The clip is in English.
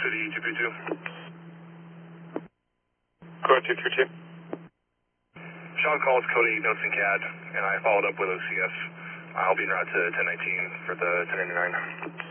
City, 232. Core 232. Sean calls Cody, notes and CAD, and I followed up with OCS. I'll be en route to 1019 for the 1099.